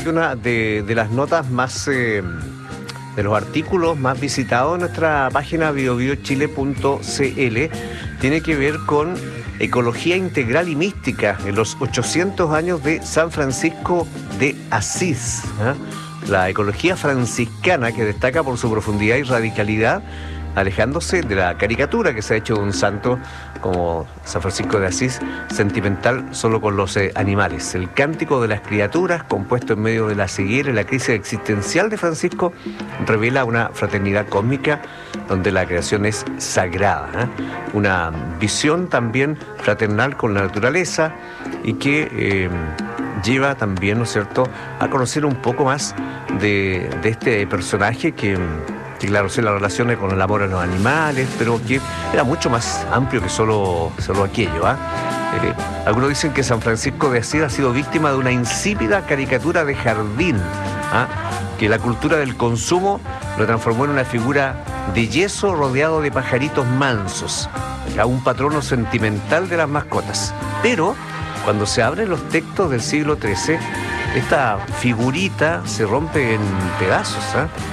fíjate que una de las notas más, de los artículos más visitados en nuestra página biobiochile.cl tiene que ver con ecología integral y mística en los 800 años de San Francisco de Asís. La ecología franciscana, que destaca por su profundidad y radicalidad, alejándose de la caricatura que se ha hecho de un santo como San Francisco de Asís, sentimental solo con los animales. El cántico de las criaturas, compuesto en medio de la ceguera y la crisis existencial de Francisco, revela una fraternidad cósmica donde la creación es sagrada, una visión también fraternal con la naturaleza y que lleva también, ¿no es cierto?, a conocer un poco más de este personaje que claro, se la relaciona con el amor a los animales, pero que era mucho más amplio que solo aquello. Algunos dicen que San Francisco de Asís ha sido víctima de una insípida caricatura de jardín, que la cultura del consumo lo transformó en una figura de yeso rodeado de pajaritos mansos, a un patrono sentimental de las mascotas. Pero cuando se abren los textos del siglo XIII, esta figurita se rompe en pedazos,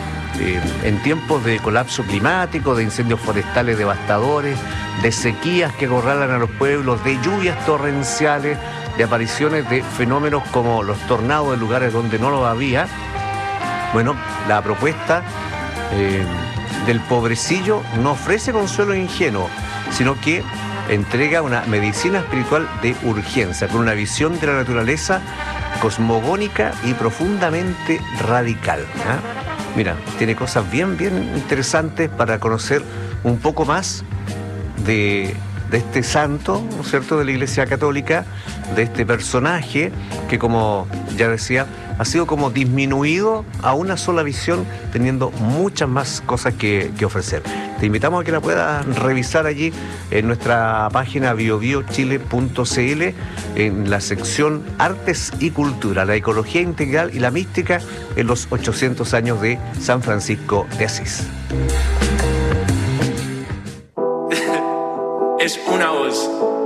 en tiempos de colapso climático, de incendios forestales devastadores, de sequías que acorralan a los pueblos, de lluvias torrenciales, de apariciones de fenómenos como los tornados en lugares donde no lo había. Bueno, la propuesta del pobrecillo no ofrece consuelo ingenuo, sino que entrega una medicina espiritual de urgencia, con una visión de la naturaleza cosmogónica y profundamente radical. Mira, tiene cosas bien interesantes para conocer un poco más de este santo, ¿no es cierto?, de la Iglesia Católica, de este personaje que, como ya decía, ha sido como disminuido a una sola visión, teniendo muchas más cosas que ofrecer. Te invitamos a que la puedas revisar allí en nuestra página biobiochile.cl, en la sección Artes y Cultura, la ecología integral y la mística en los 800 años de San Francisco de Asís. Es una voz.